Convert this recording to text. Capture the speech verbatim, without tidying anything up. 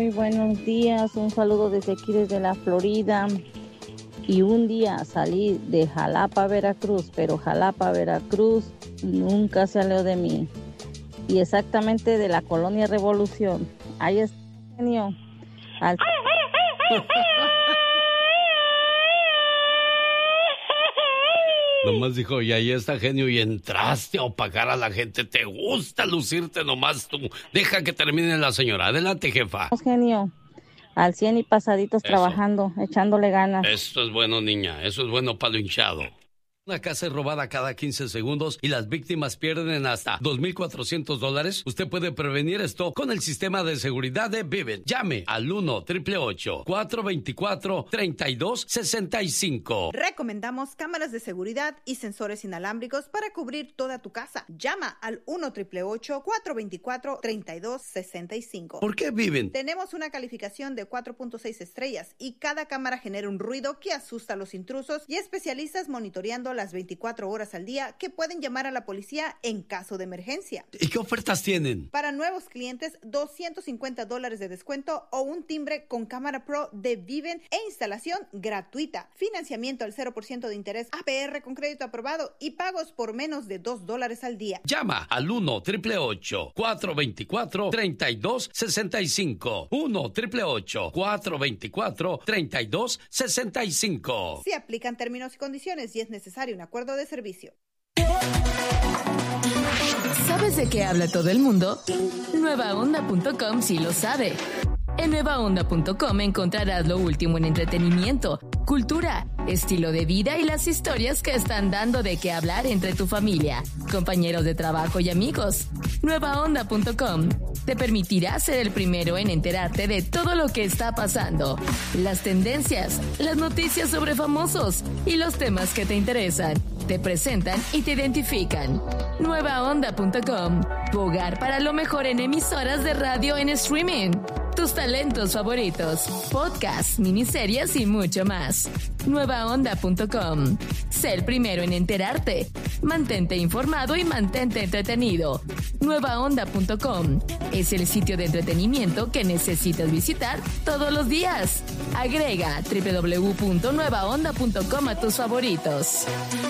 muy buenos días. Un saludo desde aquí, desde la Florida. Y un día salí de Jalapa, Veracruz, pero Jalapa, Veracruz nunca salió de mí. Y exactamente de la Colonia Revolución. Ahí está, genio. Al... Nomás dijo, y ahí está, genio, y entraste a opacar a la gente. Te gusta lucirte nomás tú. Deja que termine la señora. Adelante, jefa. Genio, al cien y pasaditos. Eso. Trabajando, echándole ganas. Esto es bueno, niña. Eso es bueno para lo hinchado. Una casa es robada cada quince segundos y las víctimas pierden hasta dos mil cuatrocientos dólares. Usted puede prevenir esto con el sistema de seguridad de Vivint. Llame al uno, ocho ocho ocho, cuatro dos cuatro, tres dos seis cinco. Recomendamos cámaras de seguridad y sensores inalámbricos para cubrir toda tu casa. Llama al uno, ocho ocho ocho, cuatro dos cuatro, tres dos seis cinco. ¿Por qué Vivint? Tenemos una calificación de cuatro punto seis estrellas y cada cámara genera un ruido que asusta a los intrusos y especialistas monitoreando las veinticuatro horas al día que pueden llamar a la policía en caso de emergencia. ¿Y qué ofertas tienen? Para nuevos clientes, doscientos cincuenta dólares de descuento o un timbre con cámara pro de Vivint e instalación gratuita. Financiamiento al cero por ciento de interés A P R con crédito aprobado y pagos por menos de dos dólares al día. Llama al uno, ocho ocho ocho, cuatro dos cuatro, tres dos seis cinco. uno, ocho ocho ocho, cuatro dos cuatro, tres dos seis cinco. Se aplican términos y condiciones y es necesario un acuerdo de servicio. ¿Sabes de qué habla todo el mundo? nueva onda punto com sí lo sabe. En nueva onda punto com encontrarás lo último en entretenimiento, cultura, estilo de vida y las historias que están dando de qué hablar entre tu familia, compañeros de trabajo y amigos. nueva onda punto com te permitirá ser el primero en enterarte de todo lo que está pasando, las tendencias, las noticias sobre famosos y los temas que te interesan. Te presentan y te identifican. nueva onda punto com, tu hogar para lo mejor en emisoras de radio en streaming, tus talentos favoritos, podcasts, miniseries y mucho más. nueva onda punto com, sé el primero en enterarte. Mantente informado y mantente entretenido. nueva onda punto com es el sitio de entretenimiento que necesitas visitar todos los días. Agrega doble u doble u doble u punto nueva onda punto com a tus favoritos.